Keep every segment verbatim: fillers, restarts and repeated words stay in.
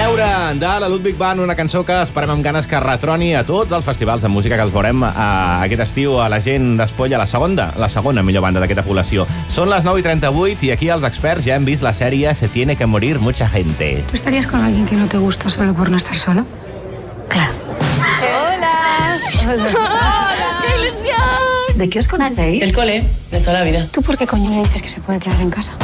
Veure de la Ludwig Band, una cançó que esperem amb ganes que retroni a tots els festivals de música que els veurem a aquest estiu a la gent d'Espolla, la segona, la segona millor banda d'aquesta població. Són les nou i trenta-vuit i aquí els experts ja hem vist la sèrie Se tiene que morir mucha gente. ¿Tú estarías con alguien que no te gusta solo por no estar solo? Claro. Hola. Hola. ¡Qué ilusión! ¿De qué os conocéis? El cole, de toda la vida. ¿Tú por qué coño le dices que se puede quedar en casa?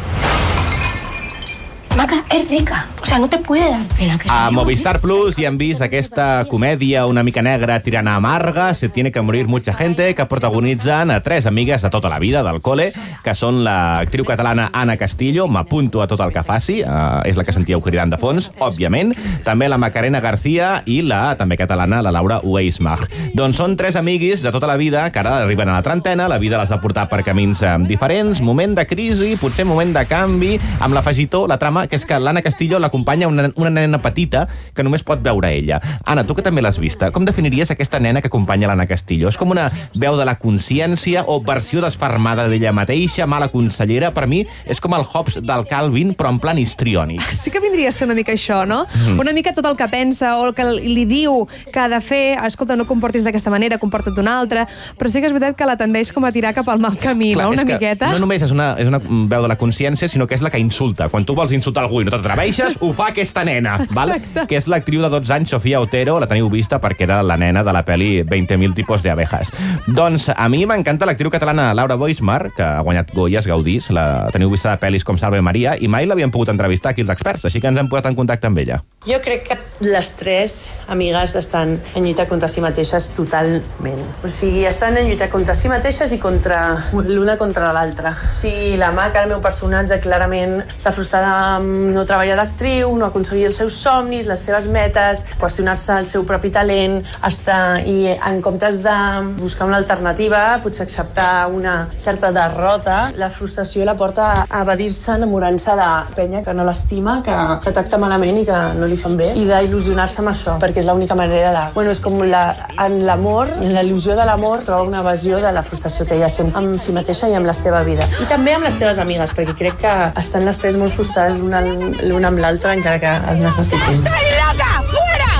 Maca, es rica. O sea, no te puede dar pena que se A vaya Movistar Plus hi hem vist aquesta comèdia una mica negra tirant a amarga, Se tiene que morir mucha gente, que protagonitzen a tres amigues de tota la vida del cole, que són l'actriu catalana Ana Castillo, m'apunto a tot el que faci, uh, és la que sentíeu cridant de fons, òbviament, també la Macarena García i la també catalana, la Laura Weismach. Doncs són tres amiguis de tota la vida que ara arriben a la trentena, la vida les ha portat per camins um, diferents, moment de crisi, potser moment de canvi, amb l'afegitó, la trama, que és que l'Anna Castillo l'acompanya una, una nena petita que només pot veure ella. Anna, tu que també l'has vista, com definiries aquesta nena que acompanya l'Anna Castillo? És com una veu de la consciència o versió desfermada d'ella mateixa, mala consellera? Per mi és com el Hobbes del Calvin, però en plan histriònic. Sí que vindria a ser una mica això, no? Mm. Una mica tot el que pensa o el que li diu que ha de fer, escolta, no comportis d'aquesta manera, comporta't d'una altra, però sí que és veritat que la tendeix com a tirar cap al mal camí, Clar, no? Una és que miqueta. No només és una, és una veu de la consciència, sinó que és la que insulta. Quan tu vols insultar algú i no t'atreveixes, ho fa aquesta nena, val? Que és l'actriu de dotze anys, Sofía Otero, la teniu vista perquè era la nena de la pel·li veinte mil tipos de abejas. Doncs a mi m'encanta l'actriu catalana Laura Weismach, que ha guanyat Goyes, Gaudís, la teniu vista de pel·lis com Salve Maria, i mai l'havien pogut entrevistar aquí els experts, així que ens hem posat en contacte amb ella. Jo crec que les tres amigues estan en lluita contra si mateixes totalment. O sigui, estan en lluita contra si mateixes i contra l'una contra l'altra. O sigui, la Maca, el meu personatge, clarament està frustrada amb no treballar d'actriu, no aconseguir els seus somnis, les seves metes, qüestionar-se el seu propi talent, estar, i en comptes de buscar una alternativa, potser acceptar una certa derrota, la frustració la porta a evadir-se enamorant-se de penya que no l'estima, que, que tracta malament i que no li fan bé, i d'il·lusionar-se amb això, perquè és l'única manera de... Bueno, és com la, en l'amor, en la il·lusió de l'amor, troba una evasió de la frustració que ella sent amb si mateixa i amb la seva vida. I també amb les seves amigues, perquè crec que estan les tres molt frustrades l'una l'una amb l'altra, encara que es necessitin. ¡Estoy loca! ¡Fuera!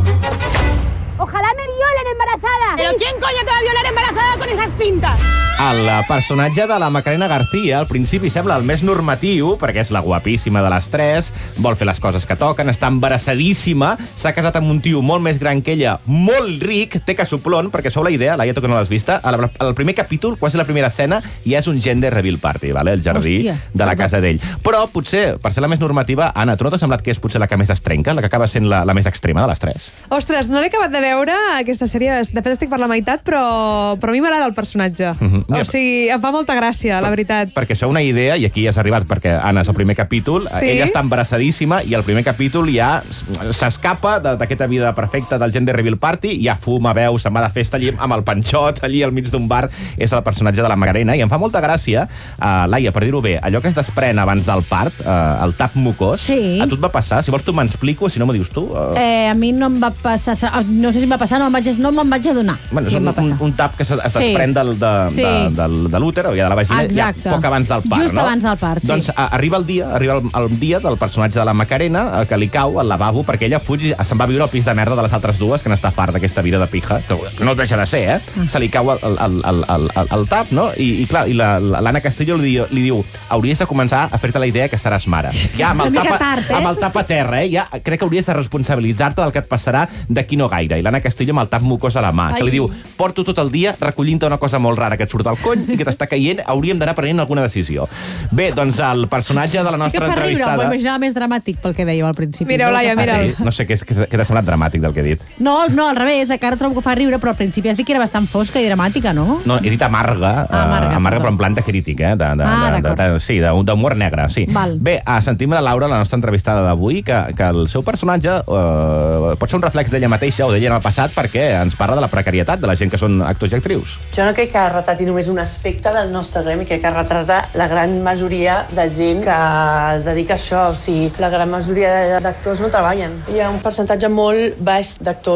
¡Va! ¡Ojalá me violen embarazada! ¿Pero quién coño te va a violar embarazada con esas pintas? El personatge de la Macarena García al principi sembla el més normatiu, perquè és la guapíssima de les tres, vol fer les coses que toquen, està embarassadíssima, s'ha casat amb un tio molt més gran que ella, molt ric, té casoplon, perquè sou la idea, Laia, tu que no l'has vista, al primer capítol, quasi la primera escena, ja és un gender reveal party, vale? El jardí Hòstia. de la casa d'ell. Però potser, per ser la més normativa, Anna, tu no t'ha semblat que és potser la que més es trenca, la que acaba sent la, la més extrema de les tres? Ostres, no l'he acabat de veure, aquesta sèrie. De fet, estic per la meitat, però, però a mi m'agrada el personatge. Mm-hmm. O sigui, em fa molta gràcia, la veritat. Perquè això una idea, i aquí has arribat perquè, Anna, és el primer capítol, sí? Ella està embarassadíssima i el primer capítol ja s'escapa d'aquesta vida perfecta del gender reveal party, ja fuma, beu, se'n va de festa allí amb el panxot, allí al mig d'un bar, és el personatge de la Macarena, i em fa molta gràcia, uh, Laia, per dir-ho bé, allò que es desprèn abans del part, uh, el tap mucós, sí. A tu et va passar? Si vols tu m'explico, si no m'ho dius tu. Uh... Eh, a mi no em va passar, no sé si em va passar, no me'n vaig, no me'n vaig adonar. Bueno, sí, és un, un, un tap que es desprèn sí. del, de, sí. de, del, de l'úter o ja de la vagina, Exacte. ja poc abans del part, Just no? abans del part, sí. Doncs a, arriba el dia, arriba el, el dia del personatge de la Macarena, que li cau al lavabo, perquè ella fuig, se'n va viure al pis de merda de les altres dues, que n'està fart d'aquesta vida de pija, que no deixa de ser, eh? Se li cau el, el, el, el, el, el tap, no? I, i clar, i l'Anna Castillo li, diu, li diu, hauries de començar a fer-te la idea que seràs mare. Ja, amb el, tapa, tard, eh? amb el tap a terra, eh? Ja crec que hauries de responsabilitzar-te del que et passarà d'aquí no gaire. I l'Anna Castillo amb el tap mucós a la mà, Ai. que li diu, porto tot el dia recollint-te una cosa molt rara que et surt del cony i que t'està caient, hauríem d'anar prenent alguna decisió. Bé, doncs el personatge de la nostra sí entrevistada... Riure, m'ho imaginava més dramàtic pel que dèieu al principi. Mireu, Laia, mireu. Sí, no sé què, què t'ha semblat dramàtic del que he dit. No, no, al revés, que ara trobo que fa riure, però al principi has dit que era bastant fosca i dramàtica, no? No, he dit amarga, ah, amarga, uh, amarga però en plan de crític, eh? De, de, ah, de, de, de, sí, d'humor negre, sí. Val. Bé, uh, sentim la Laura, la nostra entrevistada d'avui, que, que el seu personatge uh, pot ser un reflex d'ella mateixa o d'ella en el passat perquè ens parla de la precarietat de la gent que són actors i actrius. Jo no crec que retrati només un aspecte del nostre gremi, crec que retrata la gran majoria de gent que es dedica a això. O sigui, la gran majoria d'actors no treballen. Hi ha un percentatge molt baix d'actors